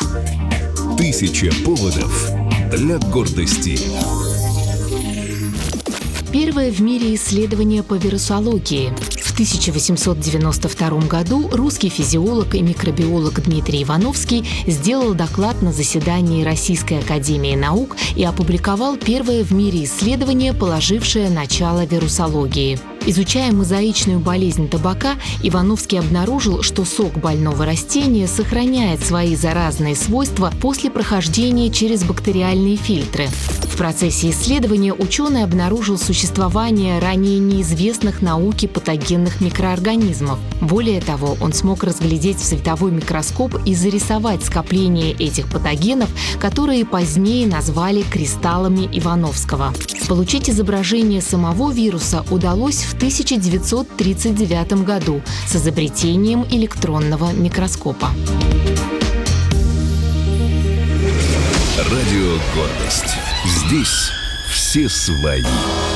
Тысяча поводов для гордости. Первое в мире исследование по вирусологии. В 1892 году русский физиолог и микробиолог Дмитрий Ивановский сделал доклад на заседании Российской академии наук и опубликовал первое в мире исследование, положившее начало вирусологии. Изучая мозаичную болезнь табака, Ивановский обнаружил, что сок больного растения сохраняет свои заразные свойства после прохождения через бактериальные фильтры. В процессе исследования ученый обнаружил существование ранее неизвестных науке патогенных микроорганизмов. Более того, он смог разглядеть в световой микроскоп и зарисовать скопление этих патогенов, которые позднее назвали кристаллами Ивановского. Получить изображение самого вируса удалось в 1939 году с изобретением электронного микроскопа. Радио «Гордость». Здесь все свои.